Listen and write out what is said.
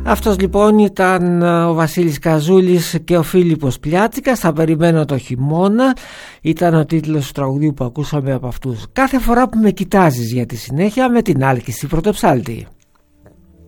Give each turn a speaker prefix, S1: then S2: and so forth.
S1: Αυτός λοιπόν ήταν ο Βασίλης Καζούλης και ο Φίλιππος Πλιάτσικας. Θα περιμένω το χειμώνα ήταν ο τίτλος του τραγουδιού που ακούσαμε από αυτούς. Κάθε φορά που με κοιτάζεις για τη συνέχεια, με την Άλκηση Πρωτοψάλτη.